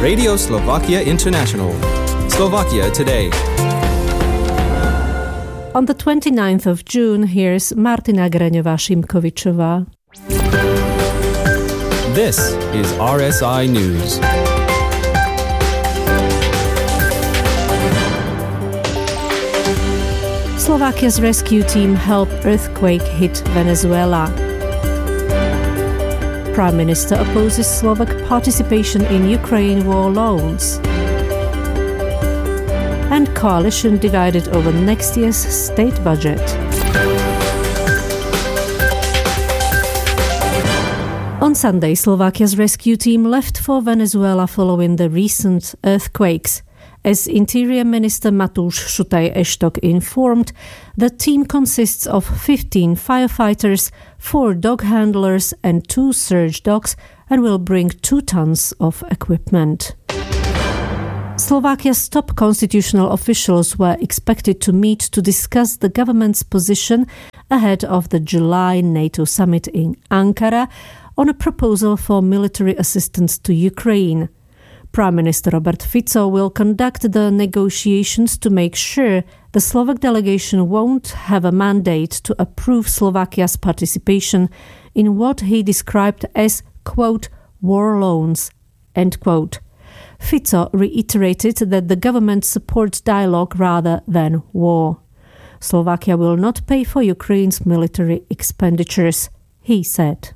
Radio Slovakia International. Slovakia Today. On the 29th of June, here's Martina Greňová-Šimkovičová. This is RSI News. Slovakia's rescue team helped earthquake-hit Venezuela. Prime Minister opposes Slovak participation in Ukraine war loans. And coalition divided over next year's state budget. On Sunday, Slovakia's rescue team left for Venezuela following the recent earthquakes. As Interior Minister Matúš Šutaj-Eštok informed, the team consists of 15 firefighters, 4 dog handlers and 2 surge dogs and will bring 2 tons of equipment. Slovakia's top constitutional officials were expected to meet to discuss the government's position ahead of the July NATO summit in Ankara on a proposal for military assistance to Ukraine. Prime Minister Robert Fico will conduct the negotiations to make sure the Slovak delegation won't have a mandate to approve Slovakia's participation in what he described as, quote, war loans, end quote. Fico reiterated that the government supports dialogue rather than war. Slovakia will not pay for Ukraine's military expenditures, he said.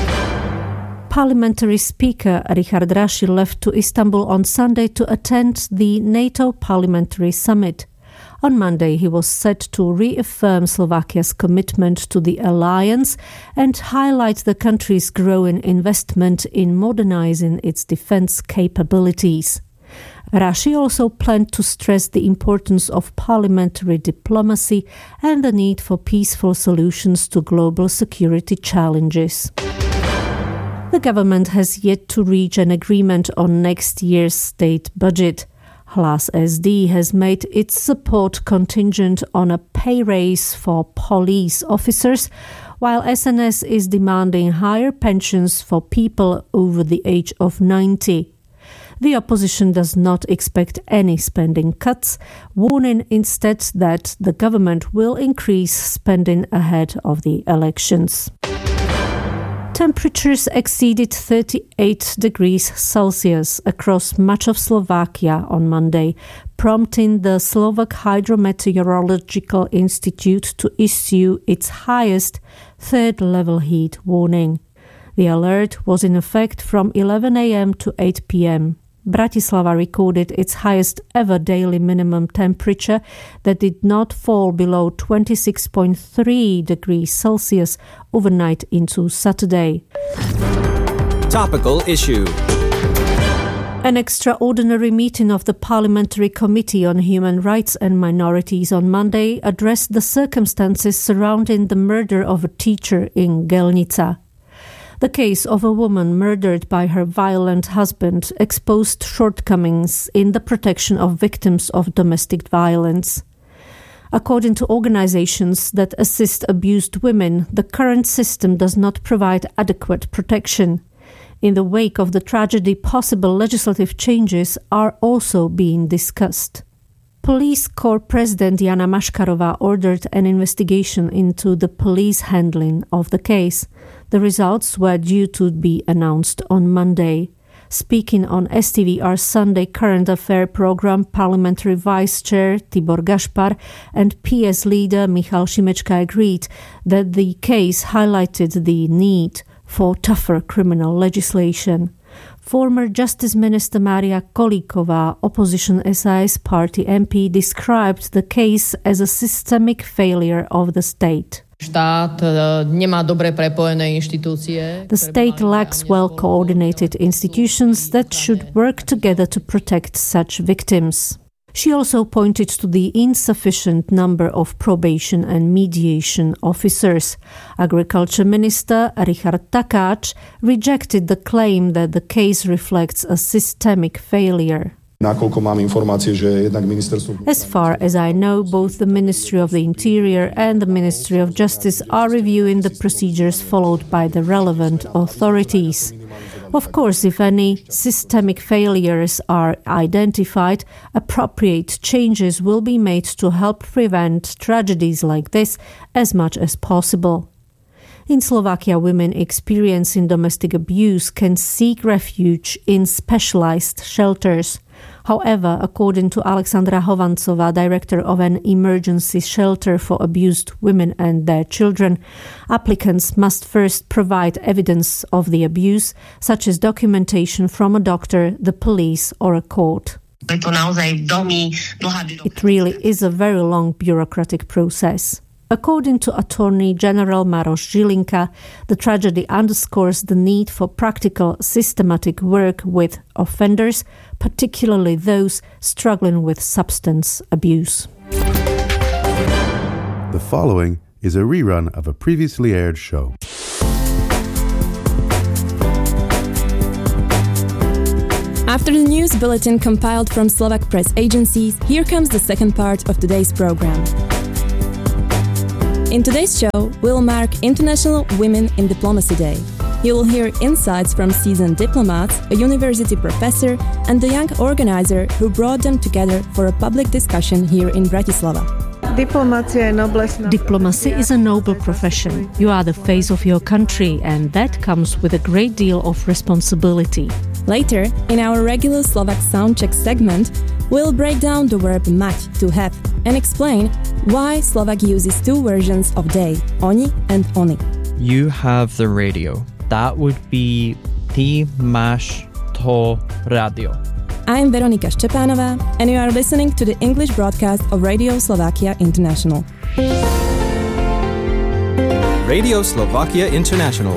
Parliamentary Speaker Richard Raši left to Istanbul on Sunday to attend the NATO Parliamentary Summit. On Monday, he was set to reaffirm Slovakia's commitment to the alliance and highlight the country's growing investment in modernizing its defense capabilities. Raši also planned to stress the importance of parliamentary diplomacy and the need for peaceful solutions to global security challenges. The government has yet to reach an agreement on next year's state budget. Hlas SD has made its support contingent on a pay raise for police officers, while SNS is demanding higher pensions for people over the age of 90. The opposition does not expect any spending cuts, warning instead that the government will increase spending ahead of the elections. Temperatures exceeded 38 degrees Celsius across much of Slovakia on Monday, prompting the Slovak Hydrometeorological Institute to issue its highest third-level heat warning. The alert was in effect from 11 a.m. to 8 p.m. Bratislava recorded its highest ever daily minimum temperature that did not fall below 26.3 degrees Celsius overnight into Saturday. Topical issue. An extraordinary meeting of the Parliamentary Committee on Human Rights and Minorities on Monday addressed the circumstances surrounding the murder of a teacher in Gelnica. The case of a woman murdered by her violent husband exposed shortcomings in the protection of victims of domestic violence. According to organizations that assist abused women, the current system does not provide adequate protection. In the wake of the tragedy, possible legislative changes are also being discussed. Police Corps President Jana Maškarová ordered an investigation into the police handling of the case. The results were due to be announced on Monday. Speaking on STVR's Sunday Current Affair program, Parliamentary Vice Chair Tibor Gašpar and PS leader Michal Šimečka agreed that the case highlighted the need for tougher criminal legislation. Former Justice Minister Mária Kolíková, opposition SAS party MP, described the case as a systemic failure of the state. The state lacks well-coordinated institutions that should work together to protect such victims. She also pointed to the insufficient number of probation and mediation officers. Agriculture Minister Richard Takáč rejected the claim that the case reflects a systemic failure. As far as I know, both the Ministry of the Interior and the Ministry of Justice are reviewing the procedures followed by the relevant authorities. Of course, if any systemic failures are identified, appropriate changes will be made to help prevent tragedies like this as much as possible. In Slovakia, women experiencing domestic abuse can seek refuge in specialized shelters. However, according to Alexandra Hovancová, director of an emergency shelter for abused women and their children, applicants must first provide evidence of the abuse, such as documentation from a doctor, the police, or a court. It really is a very long bureaucratic process. According to Attorney General Maroš Žilinka, the tragedy underscores the need for practical, systematic work with offenders, particularly those struggling with substance abuse. The following is a rerun of a previously aired show. After the news bulletin compiled from Slovak press agencies, here comes the second part of today's program. In today's show, we'll mark International Women in Diplomacy Day. You will hear insights from seasoned diplomats, a university professor, and the young organizer who brought them together for a public discussion here in Bratislava. Diplomacy is a noble profession. You are the face of your country, and that comes with a great deal of responsibility. Later, in our regular Slovak Soundcheck segment, we'll break down the verb mať, to have, and explain why Slovak uses two versions of day, oni and oni. You have the radio. That would be ty máš to radio. I'm Veronika Ščepánová, and you are listening to the English broadcast of Radio Slovakia International. Radio Slovakia International.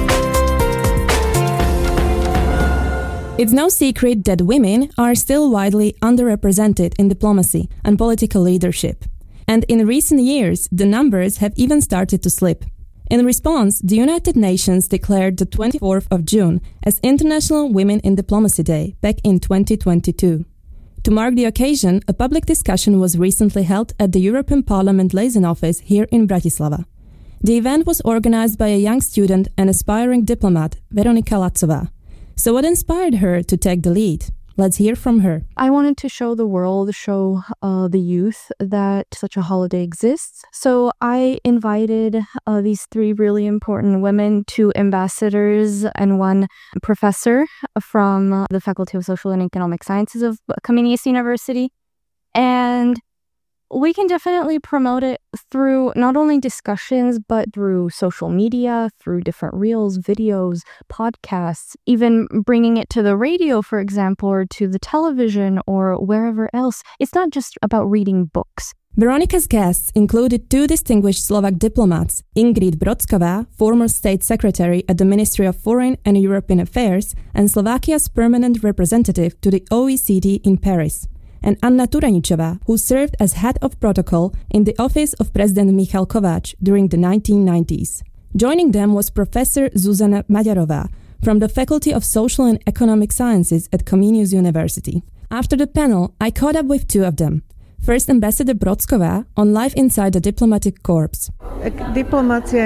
It's no secret that women are still widely underrepresented in diplomacy and political leadership. And in recent years, the numbers have even started to slip. In response, the United Nations declared the 24th of June as International Women in Diplomacy Day back in 2022. To mark the occasion, a public discussion was recently held at the European Parliament liaison office here in Bratislava. The event was organized by a young student and aspiring diplomat, Veronika Lacová. So what inspired her to take the lead? Let's hear from her. I wanted to show the world, show the youth that such a holiday exists. So I invited these three really important women, two ambassadors and one professor from the Faculty of Social and Economic Sciences of Comenius University. And we can definitely promote it through not only discussions, but through social media, through different reels, videos, podcasts, even bringing it to the radio, for example, or to the television or wherever else. It's not just about reading books. Veronika's guests included two distinguished Slovak diplomats, Ingrid Brocková, former state secretary at the Ministry of Foreign and European Affairs and Slovakia's permanent representative to the OECD in Paris, and Anna Turaničová, who served as head of protocol in the office of President Michal Kovács during the 1990s. Joining them was Professor Zuzana Maďarová from the Faculty of Social and Economic Sciences at Comenius University. After the panel, I caught up with two of them. First, Ambassador Brocková on life inside the diplomatic corps. Diplomacy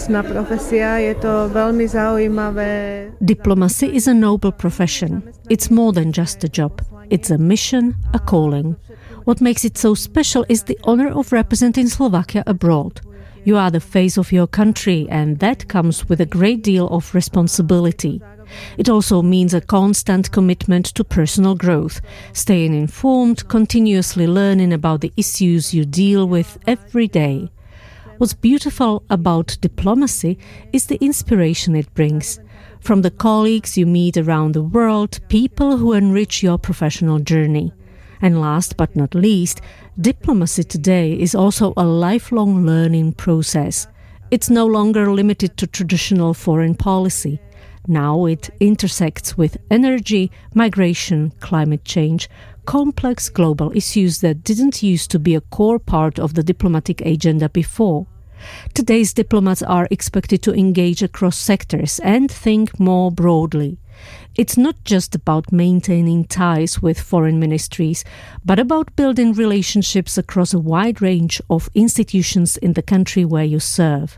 is a noble profession. It's more than just a job. It's a mission, a calling. What makes it so special is the honor of representing Slovakia abroad. You are the face of your country, and that comes with a great deal of responsibility. It also means a constant commitment to personal growth, staying informed, continuously learning about the issues you deal with every day. What's beautiful about diplomacy is the inspiration it brings. From the colleagues you meet around the world, people who enrich your professional journey. And last but not least, diplomacy today is also a lifelong learning process. It's no longer limited to traditional foreign policy. Now it intersects with energy, migration, climate change, complex global issues that didn't used to be a core part of the diplomatic agenda before. Today's diplomats are expected to engage across sectors and think more broadly. It's not just about maintaining ties with foreign ministries, but about building relationships across a wide range of institutions in the country where you serve.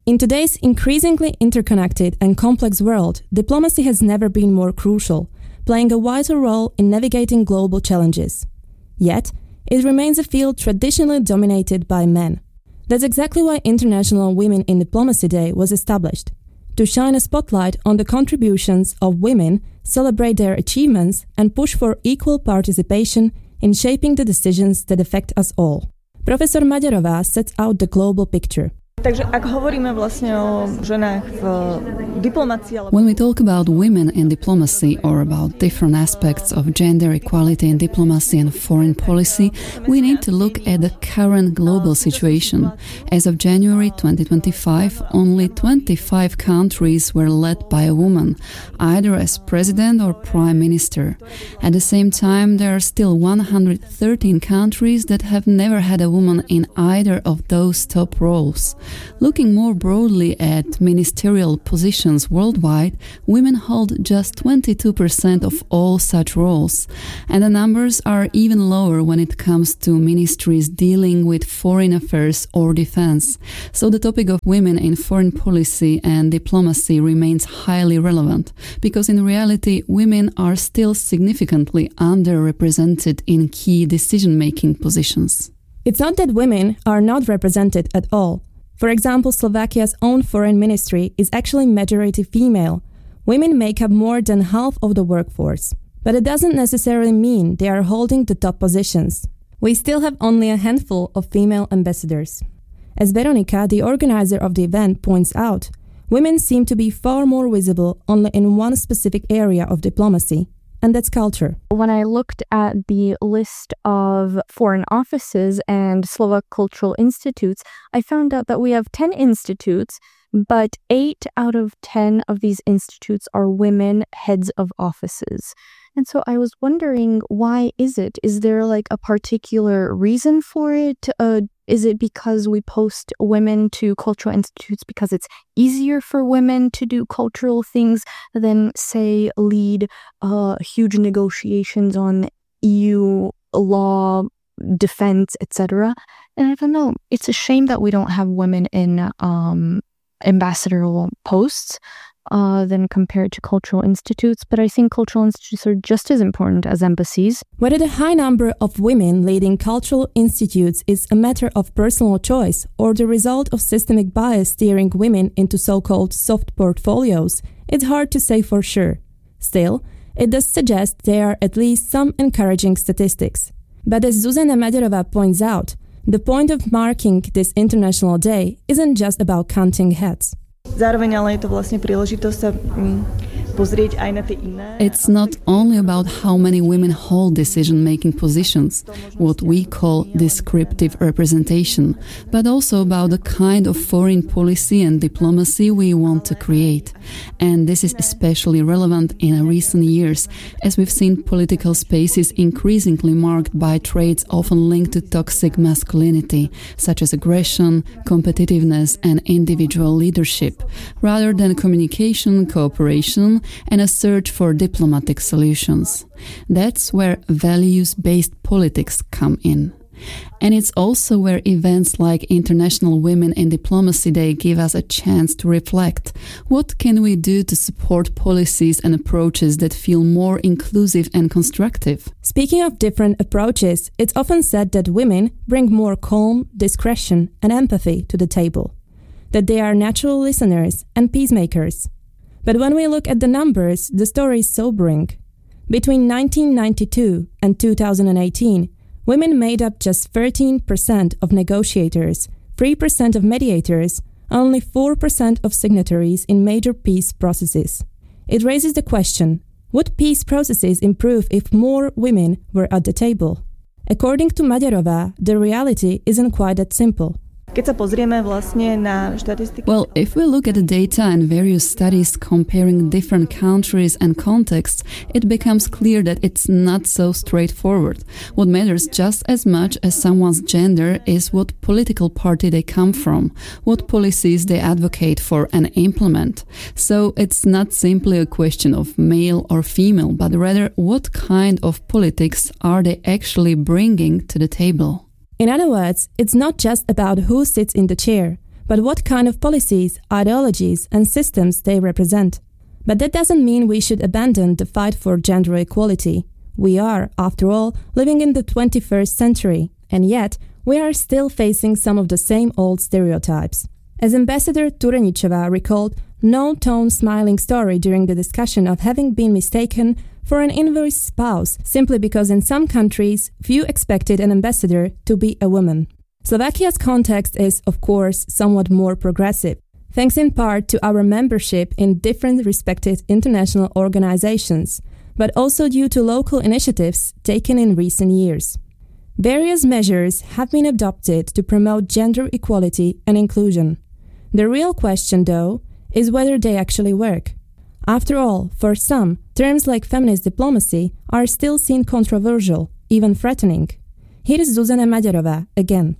In today's increasingly interconnected and complex world, diplomacy has never been more crucial, playing a vital role in navigating global challenges. Yet, it remains a field traditionally dominated by men. That's exactly why International Women in Diplomacy Day was established, to shine a spotlight on the contributions of women, celebrate their achievements, and push for equal participation in shaping the decisions that affect us all. Professor Maďarová sets out the global picture. Takže ak hovoríme vlastne o ženách v diplomácii... When we talk about women in diplomacy or about different aspects of gender equality in diplomacy and foreign policy, we need to look at the current global situation. As of January 2025, only 25 countries were led by a woman, either as president or prime minister. At the same time, there are still 113 countries that have never had a woman in either of those top roles. Looking more broadly at ministerial positions worldwide, women hold just 22% of all such roles, and the numbers are even lower when it comes to ministries dealing with foreign affairs or defense. So the topic of women in foreign policy and diplomacy remains highly relevant, because in reality, women are still significantly underrepresented in key decision-making positions. It's not that women are not represented at all. For example, Slovakia's own foreign ministry is actually majority female. Women make up more than half of the workforce. But it doesn't necessarily mean they are holding the top positions. We still have only a handful of female ambassadors. As Veronika, the organizer of the event, points out, women seem to be far more visible only in one specific area of diplomacy, and that's culture. When I looked at the list of foreign offices and Slovak cultural institutes, I found out that we have 10 institutes, but 8 out of 10 of these institutes are women heads of offices. And so I was wondering, why is it? Is there like a particular reason for it? Is it because we post women to cultural institutes because it's easier for women to do cultural things than, say, lead huge negotiations on EU law, defense, etc.? And I don't know. It's a shame that we don't have women in ambassadorial posts than compared to cultural institutes, but I think cultural institutes are just as important as embassies. Whether the high number of women leading cultural institutes is a matter of personal choice or the result of systemic bias steering women into so-called soft portfolios, it's hard to say for sure. Still, it does suggest there are at least some encouraging statistics. But as Zuzana Maďarová points out, the point of marking this International Day isn't just about counting heads. Zároveň ale je to vlastne príležitosť sa pozrieť aj na tie iné. It's not only about how many women hold decision-making positions, what we call descriptive representation, but also about the kind of foreign policy and diplomacy we want to create. And this is especially relevant in recent years, as we've seen political spaces increasingly marked by traits often linked to toxic masculinity, such as aggression, competitiveness, and individual leadership, rather than communication, cooperation, and a search for diplomatic solutions. That's where values-based politics come in. And it's also where events like International Women in Diplomacy Day give us a chance to reflect. What can we do to support policies and approaches that feel more inclusive and constructive? Speaking of different approaches, it's often said that women bring more calm, discretion, and empathy to the table, that they are natural listeners and peacemakers. But when we look at the numbers, the story is sobering. Between 1992 and 2018, women made up just 13% of negotiators, 3% of mediators, only 4% of signatories in major peace processes. It raises the question, would peace processes improve if more women were at the table? According to Maďarová, the reality isn't quite that simple. Keď sa pozrieme vlastne na štatistiky... Well, if we look at the data and various studies comparing different countries and contexts, it becomes clear that it's not so straightforward. What matters just as much as someone's gender is what political party they come from, what policies they advocate for and implement. So it's not simply a question of male or female, but rather what kind of politics are they actually bringing to the table. In other words, it's not just about who sits in the chair, but what kind of policies, ideologies, and systems they represent. But that doesn't mean we should abandon the fight for gender equality. We are, after all, living in the 21st century, and yet we are still facing some of the same old stereotypes. As Ambassador Turenicheva recalled no-tone smiling story during the discussion of having been mistaken for an invoice spouse simply because in some countries few expected an ambassador to be a woman. Slovakia's context is, of course, somewhat more progressive, thanks in part to our membership in different respected international organizations, but also due to local initiatives taken in recent years. Various measures have been adopted to promote gender equality and inclusion. The real question, though, is whether they actually work. After all, for some, terms like feminist diplomacy are still seen controversial, even threatening. Here is Zuzana Maďarová again.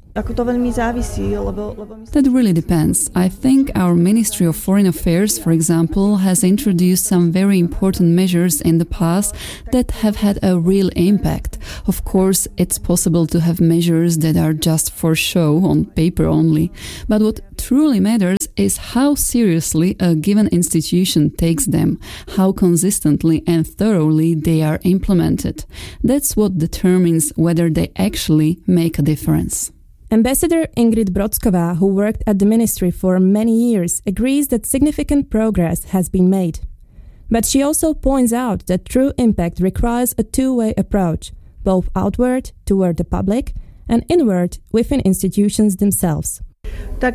That really depends. I think our Ministry of Foreign Affairs, for example, has introduced some very important measures in the past that have had a real impact. Of course, it's possible to have measures that are just for show, on paper only. But what truly matters is how seriously a given institution takes them, how consistently and thoroughly they are implemented. That's what determines whether they actually make a difference. Ambassador Ingrid Brodsková, who worked at the ministry for many years, agrees that significant progress has been made. But she also points out that true impact requires a two-way approach, both outward, toward the public, and inward, within institutions themselves. There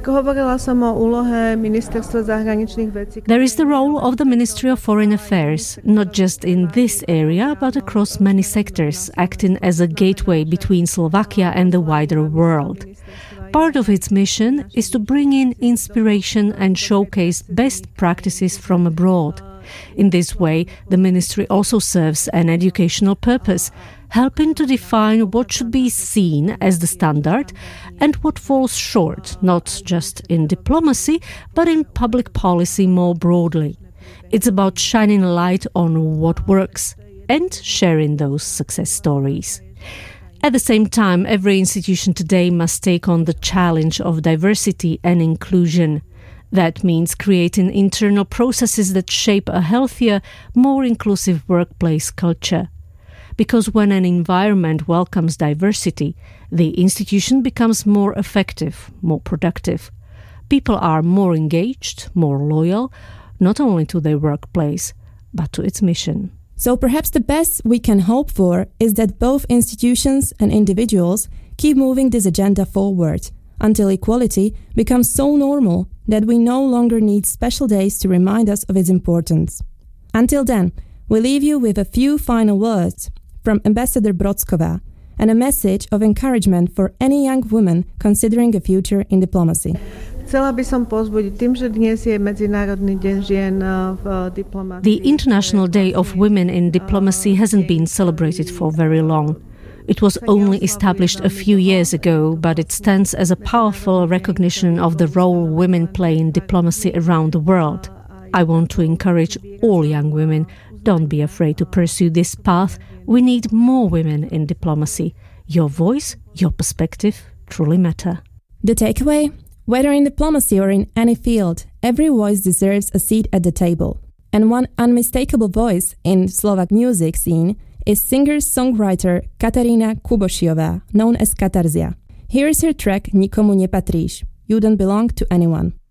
is the role of the Ministry of Foreign Affairs, not just in this area, but across many sectors, acting as a gateway between Slovakia and the wider world. Part of its mission is to bring in inspiration and showcase best practices from abroad. In this way, the ministry also serves an educational purpose, helping to define what should be seen as the standard and what falls short, not just in diplomacy, but in public policy more broadly. It's about shining a light on what works and sharing those success stories. At the same time, every institution today must take on the challenge of diversity and inclusion. That means creating internal processes that shape a healthier, more inclusive workplace culture. Because when an environment welcomes diversity, the institution becomes more effective, more productive. People are more engaged, more loyal, not only to their workplace, but to its mission. So perhaps the best we can hope for is that both institutions and individuals keep moving this agenda forward, until equality becomes so normal that we no longer need special days to remind us of its importance. Until then, we leave you with a few final words from Ambassador Brodsková and a message of encouragement for any young woman considering a future in diplomacy. The International Day of Women in Diplomacy hasn't been celebrated for very long. It was only established a few years ago, but it stands as a powerful recognition of the role women play in diplomacy around the world. I want to encourage all young women, don't be afraid to pursue this path. We need more women in diplomacy. Your voice, your perspective truly matter. The takeaway? Whether in diplomacy or in any field, every voice deserves a seat at the table. And one unmistakable voice in Slovak music scene is singer-songwriter Katarína Kubošiová, known as Katarzia. Here is her track Nikomu nepatríš, You Don't Belong to Anyone.